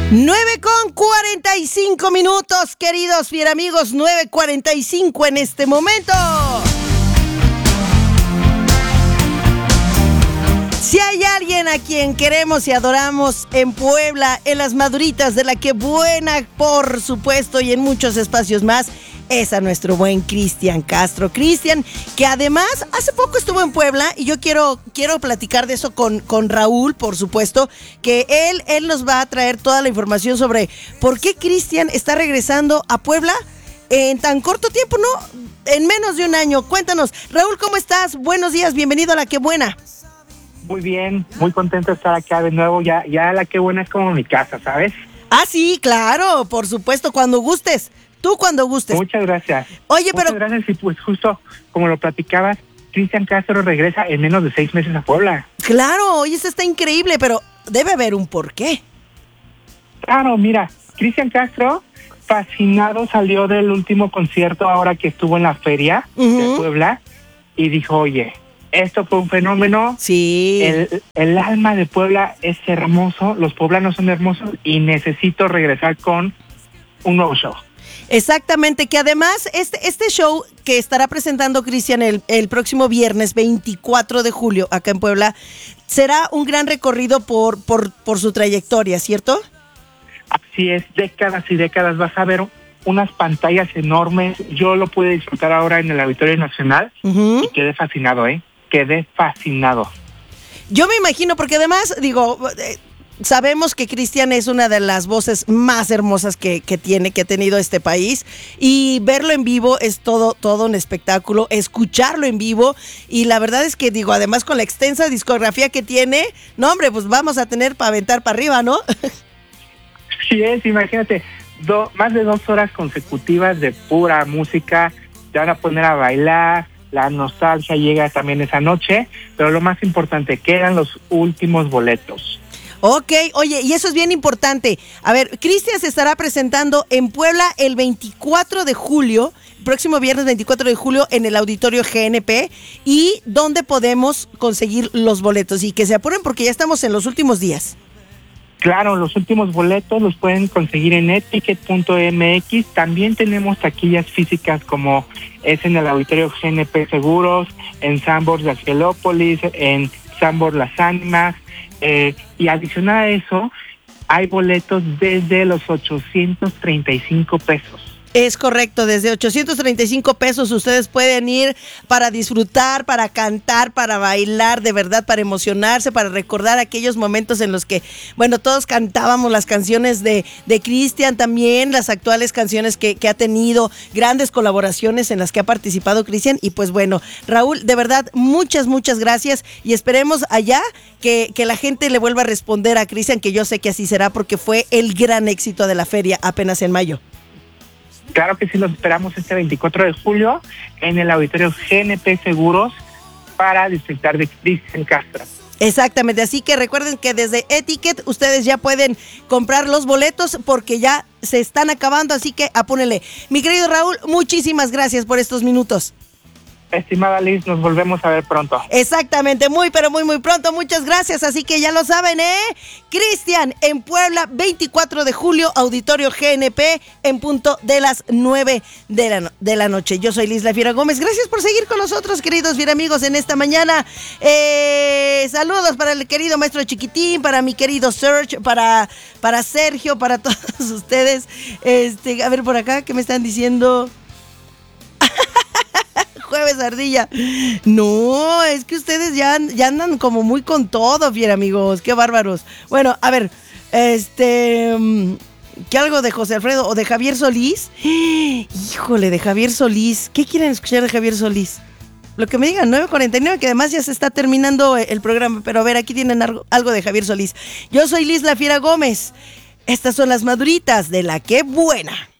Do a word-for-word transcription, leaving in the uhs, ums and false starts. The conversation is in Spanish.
nueve con cuarenta y cinco minutos, queridos fieramigos, nueve cuarenta y cinco en este momento. Si hay alguien a quien queremos y adoramos en Puebla, en las Maduritas de la Que Buena, por supuesto, y en muchos espacios más, es a nuestro buen Cristian Castro. Cristian, que además hace poco estuvo en Puebla, y yo quiero, quiero platicar de eso con, con Raúl, por supuesto, que él, él nos va a traer toda la información sobre por qué Cristian está regresando a Puebla en tan corto tiempo, ¿no? En menos de un año. Cuéntanos, Raúl, ¿cómo estás? Buenos días, bienvenido a La Que Buena. Muy bien, muy contento de estar acá de nuevo. Ya, ya La Que Buena es como mi casa, ¿sabes? Ah, sí, claro, por supuesto, cuando gustes. Tú cuando gustes. Muchas gracias. Oye, Muchas pero... gracias, y pues justo como lo platicabas, Cristian Castro regresa en menos de seis meses a Puebla. Claro, oye, eso está increíble, pero debe haber un porqué. Claro, mira, Cristian Castro, fascinado, salió del último concierto ahora que estuvo en la feria uh-huh. de Puebla, y dijo, oye, esto fue un fenómeno. Sí. El, el alma de Puebla es hermoso, los poblanos son hermosos, y necesito regresar con un nuevo show. Exactamente, que además este, este show que estará presentando Cristian el, el próximo viernes veinticuatro de julio acá en Puebla, será un gran recorrido por, por, por su trayectoria, ¿cierto? Así es, décadas y décadas. Vas a ver unas pantallas enormes. Yo lo pude disfrutar ahora en el Auditorio Nacional uh-huh. y quedé fascinado, ¿eh? Quedé fascinado. Yo me imagino, porque además, digo... Eh, sabemos que Cristian es una de las voces más hermosas que, que tiene, que ha tenido este país, y verlo en vivo es todo, todo un espectáculo, escucharlo en vivo, y la verdad es que, digo, además con la extensa discografía que tiene, no hombre, pues vamos a tener para aventar para arriba, ¿no? Sí es, imagínate, do, más de dos horas consecutivas de pura música, te van a poner a bailar, la nostalgia llega también esa noche, pero lo más importante, quedan los últimos boletos. Ok, oye, y eso es bien importante. A ver, Cristian se estará presentando en Puebla el veinticuatro de julio, próximo viernes veinticuatro de julio, en el Auditorio G N P. ¿Y dónde podemos conseguir los boletos? Y que se apuren porque ya estamos en los últimos días. Claro, los últimos boletos los pueden conseguir en etiquet punto m x. También tenemos taquillas físicas como es en el Auditorio G N P Seguros, en Sanborns de Angelópolis, en Sanborns Las Ánimas. Eh, y adicional a eso, hay boletos desde los ochocientos treinta y cinco pesos. Es correcto, desde ochocientos treinta y cinco pesos ustedes pueden ir para disfrutar, para cantar, para bailar, de verdad, para emocionarse, para recordar aquellos momentos en los que, bueno, todos cantábamos las canciones de, de Cristian, también las actuales canciones que, que ha tenido, grandes colaboraciones en las que ha participado Cristian. Y pues bueno, Raúl, de verdad, muchas, muchas gracias, y esperemos allá que, que la gente le vuelva a responder a Cristian, que yo sé que así será, porque fue el gran éxito de la feria apenas en mayo. Claro que sí, los esperamos este veinticuatro de julio en el Auditorio G N P Seguros para disfrutar de Cristian Castro. Exactamente, así que recuerden que desde Etiquet ustedes ya pueden comprar los boletos porque ya se están acabando, así que apúnenle. Mi querido Raúl, muchísimas gracias por estos minutos. Estimada Liz, nos volvemos a ver pronto. Exactamente, muy pero muy muy pronto, muchas gracias, así que ya lo saben, ¿eh? Cristian en Puebla, veinticuatro de julio, Auditorio G N P, en punto de las nueve de la, no- de la noche. Yo soy Liz La Fiera Gómez, gracias por seguir con nosotros, queridos fieramigos, en esta mañana. Eh, saludos para el querido maestro Chiquitín, para mi querido Serge, para, para Sergio, para todos ustedes. Este, a ver por acá, ¿qué me están diciendo? Jueves Ardilla. No, es que ustedes ya, ya andan como muy con todo, fiera amigos. Qué bárbaros. Bueno, a ver, este... ¿qué algo de José Alfredo o de Javier Solís? Híjole, de Javier Solís. ¿Qué quieren escuchar de Javier Solís? Lo que me digan, nueve cuarenta y nueve, que además ya se está terminando el programa. Pero a ver, aquí tienen algo, algo de Javier Solís. Yo soy Liz La Fiera Gómez. Estas son las Maduritas de La Que Buena.